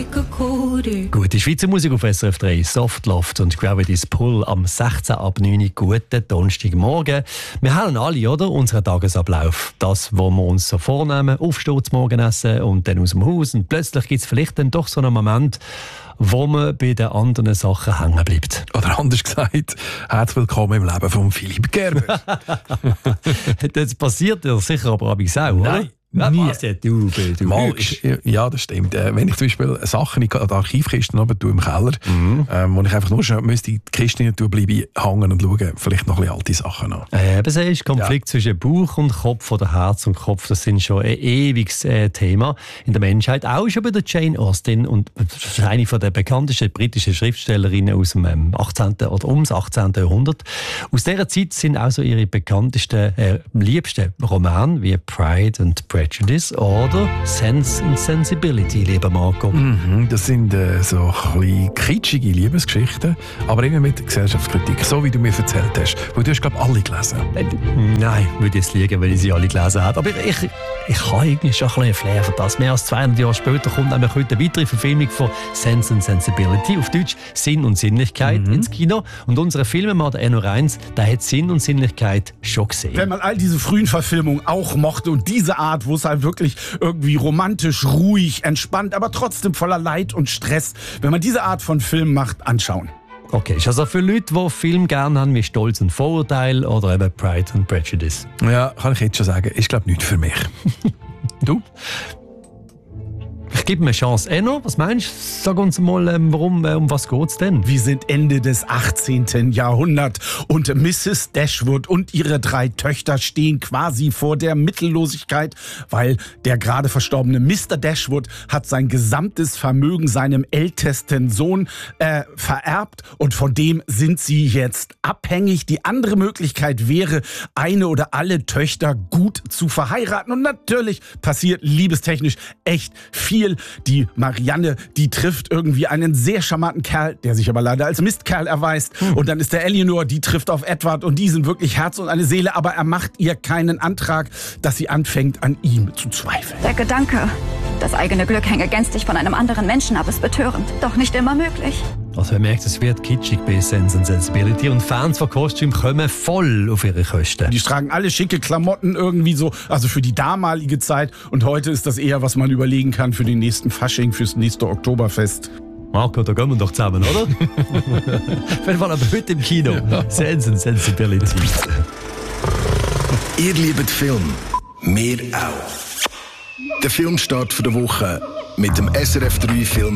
Gute Schweizer Musik auf SRF 3, Softloft und Gravity's Pull am 16 ab 9 Uhr. Guten Donnerstagmorgen. Wir haben alle, oder? Unseren Tagesablauf. Das, was wir uns so vornehmen, aufstehen zum Morgenessen und dann aus dem Haus. Und plötzlich gibt es vielleicht dann doch so einen Moment, wo man bei den anderen Sachen hängen bleibt. Oder anders gesagt, herzlich willkommen im Leben von Philipp Gerber. Das passiert ja sicher aber auch, oder? Nein. Nie. Was ja, du Ja, das stimmt. Wenn ich zum Beispiel Sachen in die Archivkisten oben tue im Keller, wo ich einfach nur schnell müsste die Kiste rein tun, bleibe ich hängen und schaue vielleicht noch ein bisschen alte Sachen an. Eben, es ist Konflikt zwischen Bauch und Kopf oder Herz und Kopf. Das sind schon ein ewiges Thema in der Menschheit. Auch schon bei der Jane Austen. Und das ist eine der bekanntesten britischen Schriftstellerinnen aus dem 18. oder ums 18. Jahrhundert. Aus dieser Zeit sind auch so ihre bekanntesten, liebsten Romane wie Pride and Prejudice oder Sense and Sensibility, lieber Marco. Das sind so ein bisschen kitschige Liebesgeschichten, aber immer mit Gesellschaftskritik, so wie du mir erzählt hast. Weil du hast, glaube ich, alle gelesen. Nein, würde jetzt liegen, wenn ich sie alle gelesen habe. Aber ich habe irgendwie schon ein bisschen Flair für das. Mehr als 200 Jahre später kommt nämlich heute eine weitere Verfilmung von Sense and Sensibility, auf Deutsch Sinn und Sinnlichkeit, ins Kino. Und unser Filmemacher, der Enno Reins, der hat Sinn und Sinnlichkeit schon gesehen. Wenn man all diese frühen Verfilmungen auch mochte und diese Art, wo es halt wirklich irgendwie romantisch, ruhig, entspannt, aber trotzdem voller Leid und Stress, wenn man diese Art von Film macht, anschauen. Okay, ist also für Leute, die Film gerne haben wie Stolz und Vorurteil oder eben Pride and Prejudice. Ja, kann ich jetzt schon sagen, ist glaube ich nichts für mich. Du? Ich gebe mir eine Chance. Enno, was meinst du? Sag uns mal, um was geht's denn? Wir sind Ende des 18. Jahrhunderts und Mrs. Dashwood und ihre 3 Töchter stehen quasi vor der Mittellosigkeit, weil der gerade verstorbene Mr. Dashwood hat sein gesamtes Vermögen seinem ältesten Sohn vererbt und von dem sind sie jetzt abhängig. Die andere Möglichkeit wäre, eine oder alle Töchter gut zu verheiraten und natürlich passiert liebestechnisch echt viel. Die Marianne, die trifft irgendwie einen sehr charmanten Kerl, der sich aber leider als Mistkerl erweist. Und dann ist der Eleanor, die trifft auf Edward und die sind wirklich Herz und eine Seele, aber er macht ihr keinen Antrag, dass sie anfängt, an ihm zu zweifeln. Der Gedanke, das eigene Glück hänge gänzlich von einem anderen Menschen ab, ist betörend, doch nicht immer möglich. Also man merkt, es wird kitschig bei Sense and Sensibility und Fans von Kostümen kommen voll auf ihre Kosten. Die tragen alle schicke Klamotten irgendwie so, also für die damalige Zeit. Und heute ist das eher, was man überlegen kann für den nächsten Fasching, fürs nächste Oktoberfest. Marco, da gehen wir doch zusammen, oder? Auf jeden Fall aber heute im Kino. Sense and Sensibility. Ihr liebt Film, wir auch. Der Filmstart der Woche mit dem SRF 3 Film